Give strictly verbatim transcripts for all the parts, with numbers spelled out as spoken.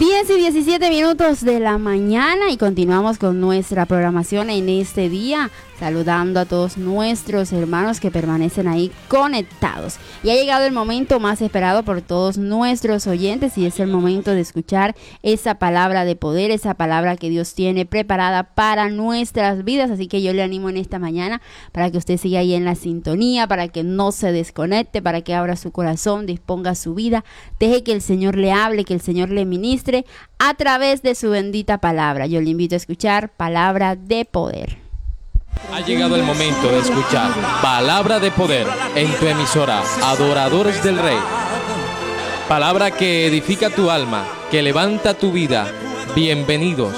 diez y diecisiete minutos de la mañana y continuamos con nuestra programación en este día, saludando a todos nuestros hermanos que permanecen ahí conectados. Y ha llegado el momento más esperado por todos nuestros oyentes y es el momento de escuchar esa palabra de poder, esa palabra que Dios tiene preparada para nuestras vidas. Así que yo le animo en esta mañana para que usted siga ahí en la sintonía, para que no se desconecte, para que abra su corazón, disponga su vida, deje que el Señor le hable, que el Señor le ministre a través de su bendita palabra. Yo le invito a escuchar Palabra de Poder. Ha llegado el momento de escuchar Palabra de Poder en tu emisora Adoradores del Rey. Palabra que edifica tu alma, que levanta tu vida. Bienvenidos.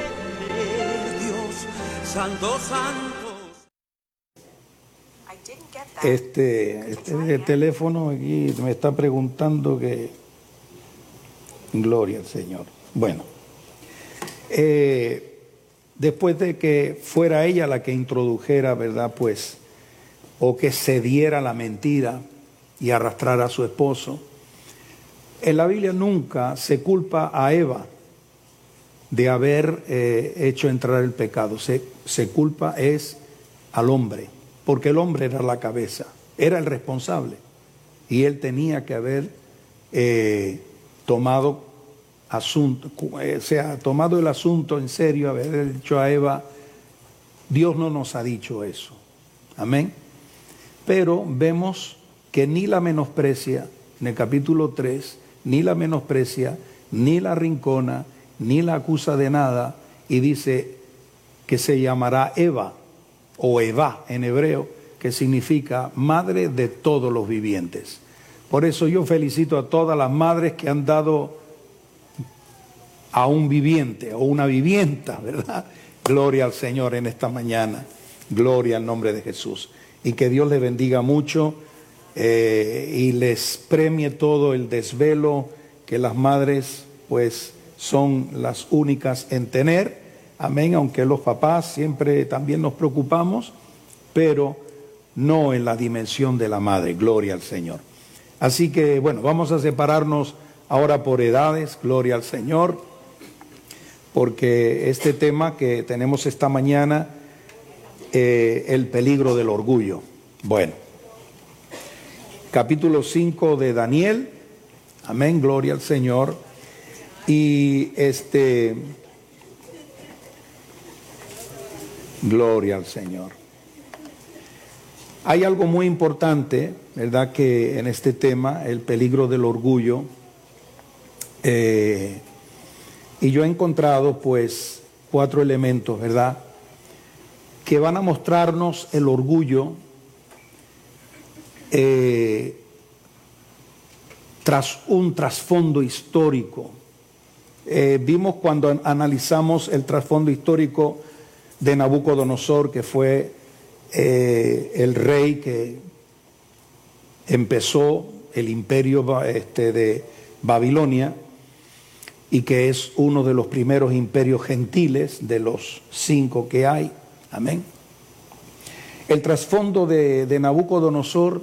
Este, este teléfono aquí me está preguntando que... Gloria al Señor. Bueno, eh, después de que fuera ella la que introdujera, ¿verdad? Pues, o que cediera la mentira y arrastrara a su esposo, en la Biblia nunca se culpa a Eva de haber eh, hecho entrar el pecado. Se, se culpa es al hombre, porque el hombre era la cabeza, era el responsable, y él tenía que haber eh, tomado asunto, o sea, tomado el asunto en serio, haber dicho a Eva, Dios no nos ha dicho eso, amén. Pero vemos que ni la menosprecia, en el capítulo tres, ni la menosprecia, ni la rincona, ni la acusa de nada, y dice que se llamará Eva, o Eva en hebreo, que significa madre de todos los vivientes. Por eso yo felicito a todas las madres que han dado a un viviente o una vivienta, ¿verdad? Gloria al Señor en esta mañana, gloria al nombre de Jesús. Y que Dios les bendiga mucho eh, y les premie todo el desvelo que las madres pues son las únicas en tener, amén, aunque los papás siempre también nos preocupamos, pero no en la dimensión de la madre, gloria al Señor. Así que bueno, vamos a separarnos ahora por edades, gloria al Señor, porque este tema que tenemos esta mañana, eh, el peligro del orgullo. Bueno, capítulo cinco de Daniel, amén, gloria al Señor, y este, gloria al Señor. Hay algo muy importante, ¿verdad?, que en este tema, el peligro del orgullo, eh, y yo he encontrado pues cuatro elementos, ¿verdad?, que van a mostrarnos el orgullo eh, tras un trasfondo histórico. Eh, vimos cuando analizamos el trasfondo histórico de Nabucodonosor, que fue eh, el rey que empezó el imperio este, de Babilonia, y que es uno de los primeros imperios gentiles de los cinco que hay, amén. El trasfondo de, de Nabucodonosor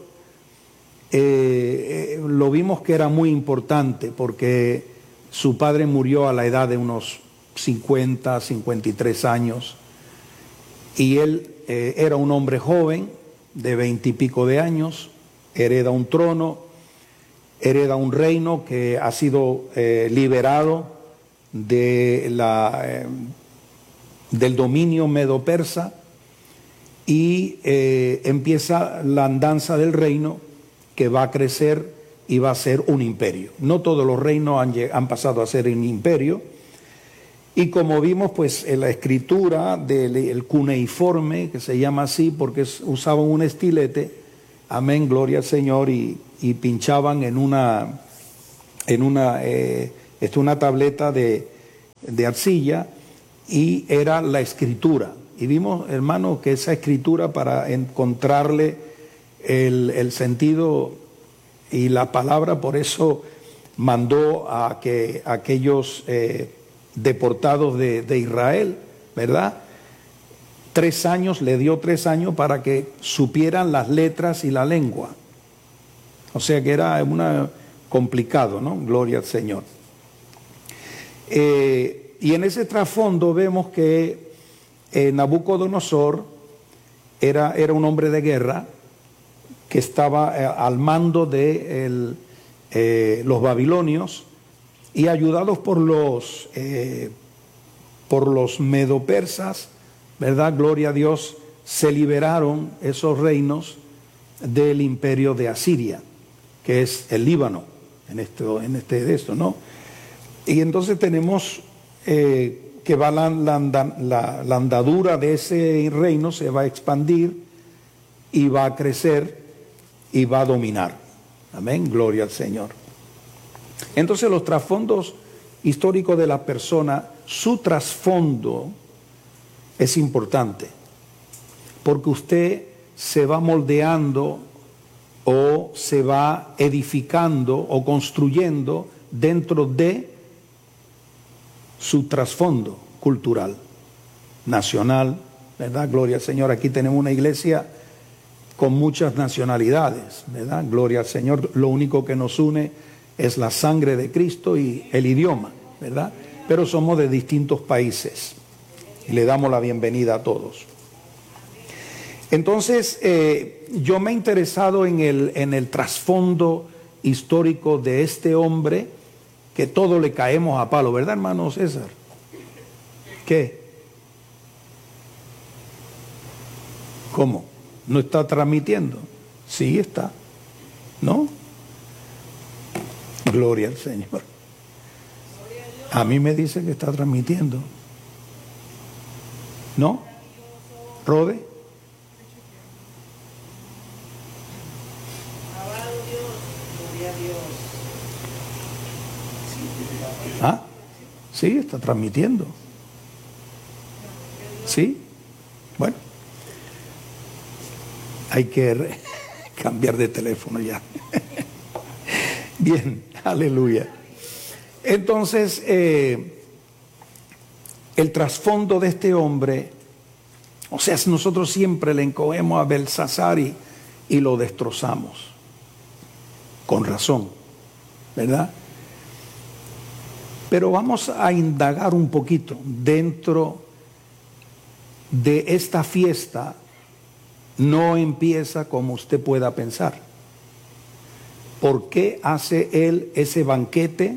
eh, eh, lo vimos que era muy importante porque su padre murió a la edad de unos cincuenta, cincuenta y tres años y él eh, era un hombre joven de veinte y pico de años, hereda un trono, hereda un reino que ha sido eh, liberado de la, eh, del dominio medo-persa y eh, empieza la andanza del reino que va a crecer y va a ser un imperio. No todos los reinos han, han pasado a ser un imperio y como vimos pues en la escritura del cuneiforme, que se llama así porque usaban un estilete, amén, gloria al Señor, y y pinchaban en una, en una, eh, esto, una tableta de, de arcilla y era la escritura. Y vimos, hermano, que esa escritura para encontrarle el, el sentido y la palabra, por eso mandó a que aquellos eh, deportados de, de Israel, ¿verdad?, tres años, le dio tres años para que supieran las letras y la lengua. O sea que era una, complicado, ¿no? Gloria al Señor. Eh, y en ese trasfondo vemos que eh, Nabucodonosor era, era un hombre de guerra que estaba eh, al mando de el, eh, los babilonios, y ayudados por los, eh, por los medopersas, ¿verdad? Gloria a Dios, se liberaron esos reinos del imperio de Asiria, que es el Líbano, en, esto, en este de esto, ¿no? Y entonces tenemos eh, que va la, la, la, la andadura de ese reino, se va a expandir y va a crecer y va a dominar. Amén, gloria al Señor. Entonces los trasfondos históricos de la persona, su trasfondo es importante, porque usted se va moldeando o se va edificando o construyendo dentro de su trasfondo cultural, nacional, ¿verdad? Gloria al Señor. Aquí tenemos una iglesia con muchas nacionalidades, ¿verdad? Gloria al Señor. Lo único que nos une es la sangre de Cristo y el idioma, ¿verdad? Pero somos de distintos países y le damos la bienvenida a todos. Entonces, eh, yo me he interesado en el, en el trasfondo histórico de este hombre, que todo le caemos a palo, ¿verdad, hermano César? ¿Qué? ¿Cómo? ¿No está transmitiendo? Sí está, ¿no? Gloria al Señor. A mí me dice que está transmitiendo. ¿No? ¿Rode? ¿Ah? Sí, está transmitiendo. ¿Sí? Bueno. Hay que re- cambiar de teléfono ya. Bien, aleluya. Entonces, eh, el trasfondo de este hombre, o sea, nosotros siempre le encogemos a Belsasar y, y lo destrozamos. Con razón, ¿verdad? Pero vamos a indagar un poquito dentro de esta fiesta. No empieza como usted pueda pensar. ¿Por qué hace él ese banquete?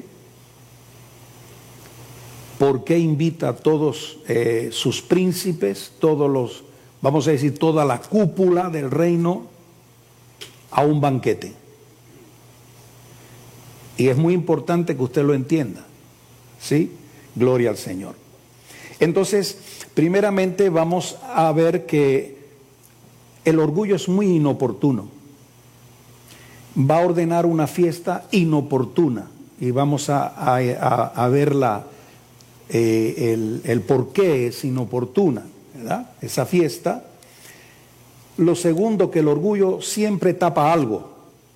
¿Por qué invita a todos eh, sus príncipes, todos los, vamos a decir, toda la cúpula del reino a un banquete? Y es muy importante que usted lo entienda. ¿Sí? Gloria al Señor. Entonces, primeramente vamos a ver que el orgullo es muy inoportuno. Va a ordenar una fiesta inoportuna y vamos a, a, a, a ver la, eh, el, el por qué es inoportuna, ¿verdad? Esa fiesta. Lo segundo, que el orgullo siempre tapa algo.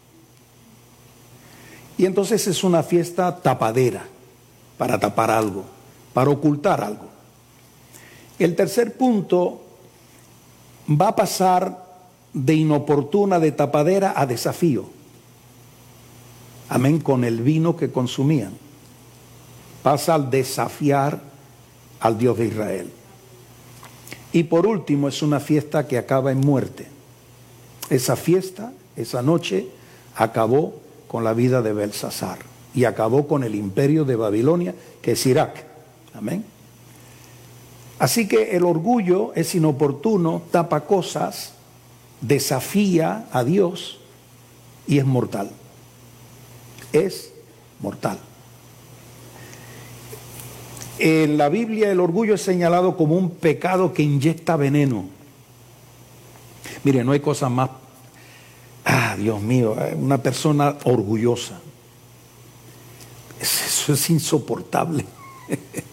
Y entonces es una fiesta tapadera, para tapar algo, para ocultar algo. El tercer punto, va a pasar de inoportuna, de tapadera, a desafío. Amén, con el vino que consumían. Pasa al desafiar al Dios de Israel. Y por último, es una fiesta que acaba en muerte. Esa fiesta, esa noche, acabó con la vida de Belsasar y acabó con el imperio de Babilonia, que es Irak. Amén. Así que el orgullo es inoportuno, tapa cosas, desafía a Dios y es mortal. Es mortal. En la Biblia el orgullo es señalado como un pecado que inyecta veneno. Mire, no hay cosa más, ah, Dios mío, una persona orgullosa. Eso es insoportable.